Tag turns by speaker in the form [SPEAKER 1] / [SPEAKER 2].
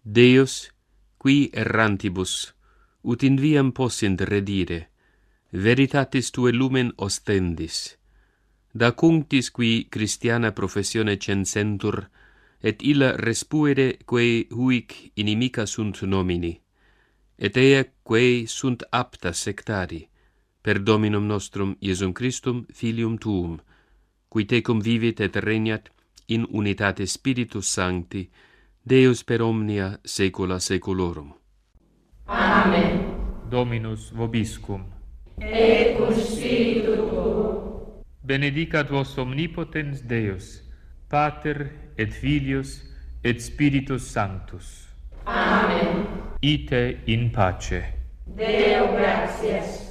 [SPEAKER 1] Deus, qui errantibus, ut in viam possint redire, veritatis tue lumen ostendis, da cunctis qui Christiana professione censentur, et illa respuere quae huic inimica sunt nomini, et ea quae sunt apta sectari, per Dominum nostrum Iesum Christum Filium Tuum, qui tecum vivit et regnat in unitate Spiritus Sancti, Deus per omnia saecula saeculorum.
[SPEAKER 2] Amen.
[SPEAKER 3] Dominus vobiscum.
[SPEAKER 2] Et cum spiritu tuo.
[SPEAKER 3] Benedicat vos omnipotens Deus, Pater et Filius et Spiritus Sanctus.
[SPEAKER 2] Amen.
[SPEAKER 3] Ite in pace.
[SPEAKER 2] Deo gratias.